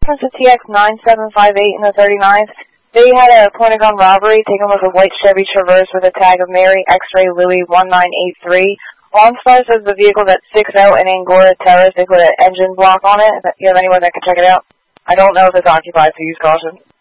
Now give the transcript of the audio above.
It's a TX9758 in the 39th. They had a point-of-gun robbery. Taken was a white Chevy Traverse with a tag of Mary X-Ray Louis 1983. OnStar says the vehicle that sticks out in Angora Terrace, they put an engine block on it. If you have anyone that can check it out. I don't know if it's occupied, so use caution.